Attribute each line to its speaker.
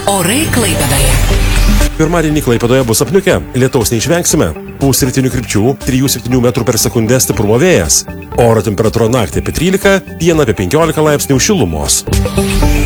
Speaker 1: Orai Klaipėdoje.
Speaker 2: Pirmadienį Klaipėdoje bus apniukę, lietaus neišvengsime. Pūs rytinių krypčių 3–7 metrų per sekundę stiprumo vėjas. Oro temperatūra naktį apie 13, dieną apie 15 laipsnių šilumos.